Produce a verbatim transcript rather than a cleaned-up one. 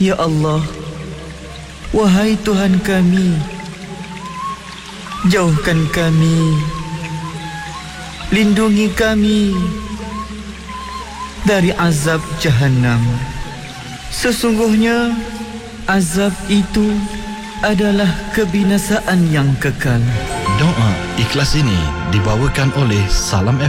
Ya Allah, wahai Tuhan kami, jauhkan kami, lindungi kami dari azab Jahannam. Sesungguhnya azab itu adalah kebinasaan yang kekal. Doa ikhlas ini dibawakan oleh Salam